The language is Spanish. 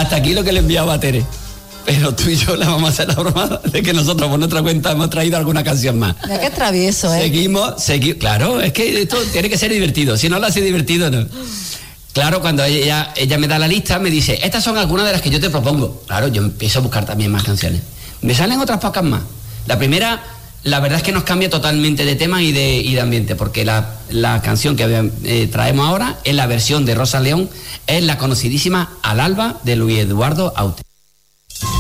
Hasta aquí lo que le enviaba a Tere. Pero tú y yo le vamos a hacer la broma de que nosotros por nuestra cuenta hemos traído alguna canción más. Mira qué travieso, ¿eh? Seguimos, claro, es que esto tiene que ser divertido. Si no lo hace divertido, no. Claro, cuando ella me da la lista, me dice, estas son algunas de las que yo te propongo. Claro, yo empiezo a buscar también más canciones. Me salen otras pocas más. La primera, la verdad es que nos cambia totalmente de tema y de ambiente, porque la canción que traemos ahora es la versión de Rosa León, es la conocidísima Al alba de Luis Eduardo Aute.